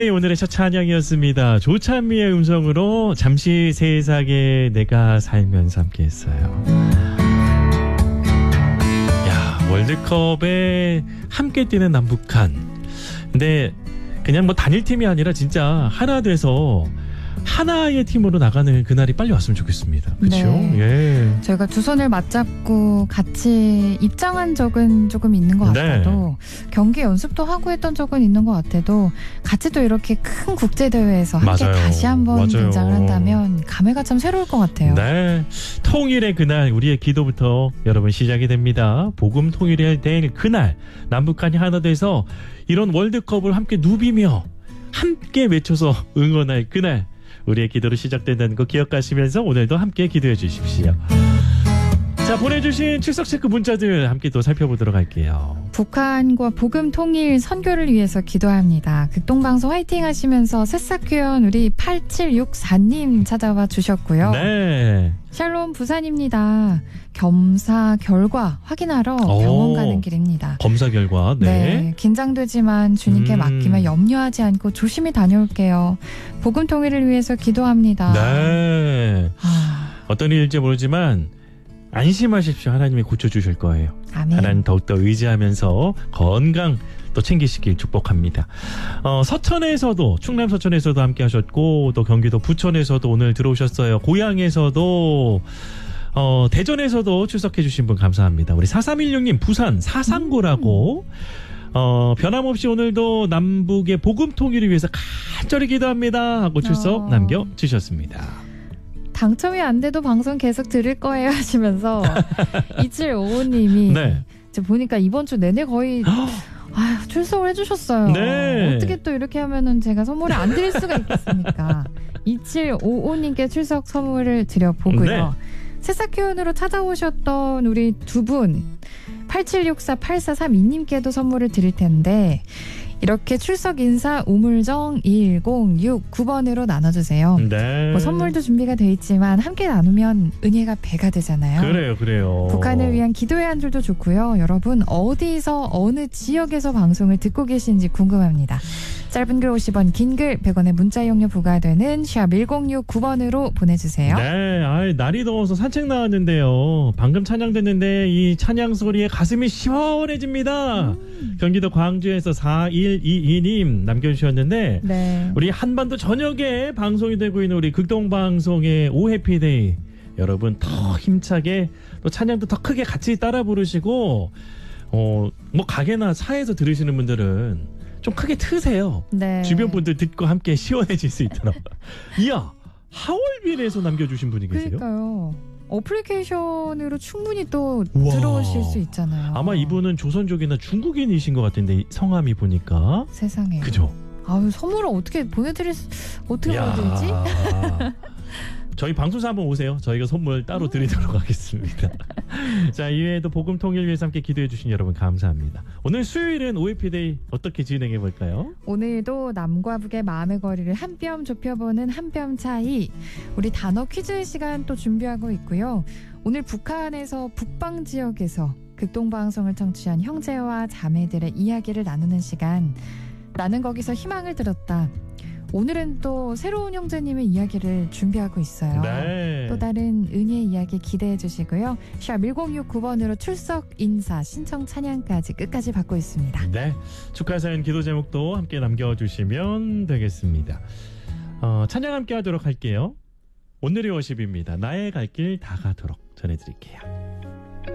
네, 오늘의 첫 찬양이었습니다. 조찬미의 음성으로 잠시 세상에 내가 살면서 함께했어요. 야, 월드컵에 함께 뛰는 남북한. 근데 그냥 뭐 단일팀이 아니라 진짜 하나 돼서 하나의 팀으로 나가는 그날이 빨리 왔으면 좋겠습니다. 그렇죠? 네. 예. 저희가 두 손을 맞잡고 같이 입장한 적은 조금 있는 것 같아도 경기 연습도 하고 했던 적은 있는 것 같아도 같이 또 이렇게 큰 국제대회에서 함께 맞아요. 다시 한번 맞아요. 등장을 한다면 감회가 참 새로울 것 같아요. 네, 통일의 그날 우리의 기도부터 여러분 시작이 됩니다. 복음 통일이 될 그날 남북한이 하나 돼서 이런 월드컵을 함께 누비며 함께 외쳐서 응원할 그날 우리의 기도로 시작된다는 거 기억하시면서 오늘도 함께 기도해 주십시오. 자, 보내주신 출석 체크 문자들 함께 또 살펴보도록 할게요. 북한과 복음 통일 선교를 위해서 기도합니다. 극동방송 화이팅 하시면서 새싹교연 우리 8764님 찾아와 주셨고요. 네. 샬롬 부산입니다. 겸사 결과 확인하러 병원 가는 길입니다. 검사 결과. 네. 긴장되지만 주님께 맡기며 염려하지 않고 조심히 다녀올게요. 복음 통일을 위해서 기도합니다. 네. 어떤 일일지 모르지만 안심하십시오. 하나님이 고쳐주실 거예요. 아멘. 하나님 더욱더 의지하면서 건강 또 챙기시길 축복합니다. 서천에서도 충남 서천에서도 함께 하셨고 또 경기도 부천에서도 오늘 들어오셨어요. 고향에서도 대전에서도 출석해 주신 분 감사합니다. 우리 4316님 부산 사상구라고 변함없이 오늘도 남북의 복음 통일을 위해서 간절히 기도합니다 하고 출석 남겨주셨습니다. 당첨이 안 돼도 방송 계속 들을 거예요 하시면서 2755님이 네. 제가 보니까 이번 주 내내 거의 출석을 해주셨어요. 네. 어떻게 또 이렇게 하면은 제가 선물을 안 드릴 수가 있겠습니까? 2755님께 출석 선물을 드려보고요. 네. 새싹교연으로 찾아오셨던 우리 두 분 8764-8432님께도 선물을 드릴 텐데 이렇게 출석 인사 우물정 1069번으로 나눠주세요. 네. 뭐 선물도 준비가 돼 있지만 함께 나누면 은혜가 배가 되잖아요. 그래요. 북한을 위한 기도의 한 줄도 좋고요. 여러분 어디서 어느 지역에서 방송을 듣고 계신지 궁금합니다. 짧은 글 50원, 긴 글 100원의 문자 이용료 부과되는 샵 1069번으로 보내주세요. 네, 날이 더워서 산책 나왔는데요. 방금 찬양됐는데 이 찬양 소리에 가슴이 시원해집니다. 경기도 광주에서 4122님 남겨주셨는데 네. 우리 한반도 전역에 방송이 되고 있는 우리 극동방송의 오해피데이 여러분 더 힘차게 또 찬양도 더 크게 같이 따라 부르시고 뭐 가게나 차에서 들으시는 분들은 좀 크게 트세요. 네. 주변 분들 듣고 함께 시원해질 수 있도록. 이야, 하얼빈에서 남겨주신 분이 계세요? 그러니까요. 어플리케이션으로 충분히 또 우와. 들어오실 수 있잖아요. 아마 이분은 조선족이나 중국인이신 것 같은데 성함이 보니까. 세상에. 그죠? 선물을 어떻게 보내드리지? 저희 방송사 한번 오세요. 저희가 선물 따로 드리도록 하겠습니다. 자, 이외에도 복음 통일 위해서 함께 기도해 주신 여러분 감사합니다. 오늘 수요일은 OFD데이 어떻게 진행해 볼까요? 오늘도 남과 북의 마음의 거리를 한 뼘 좁혀보는 한 뼘 차이. 우리 단어 퀴즈 시간 또 준비하고 있고요. 오늘 북한에서 북방 지역에서 극동방송을 청취한 형제와 자매들의 이야기를 나누는 시간. 나는 거기서 희망을 들었다. 오늘은 또 새로운 형제님의 이야기를 준비하고 있어요. 네. 또 다른 은혜의 이야기 기대해 주시고요. 샵 1069번으로 출석 인사 신청 찬양까지 끝까지 받고 있습니다. 네. 축하 사연 기도 제목도 함께 남겨주시면 되겠습니다. 찬양 함께 하도록 할게요. 오늘의 워십입니다. 나의 갈 길 다 가도록 전해드릴게요.